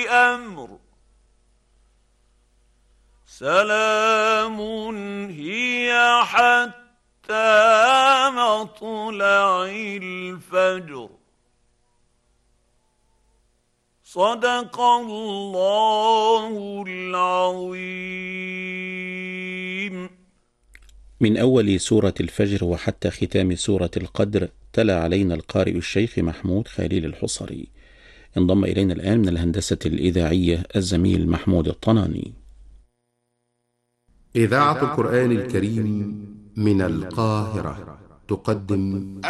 أمر سلام هي حتى مطلع الفجر صدق الله العظيم. من أول سورة الفجر وحتى ختام سورة القدر تلا علينا القارئ الشيخ محمود خليل الحصري. انضم إلينا الآن من الهندسة الإذاعية الزميل محمود الطناني. إذاعة القرآن الكريم من القاهرة تقدم